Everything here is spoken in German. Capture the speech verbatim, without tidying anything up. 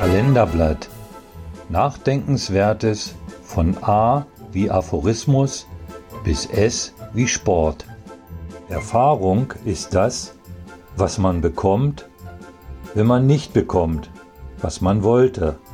Kalenderblatt. Nachdenkenswertes von A wie Aphorismus bis S wie Sport. Erfahrung ist das, was man bekommt, wenn man nicht bekommt, was man wollte.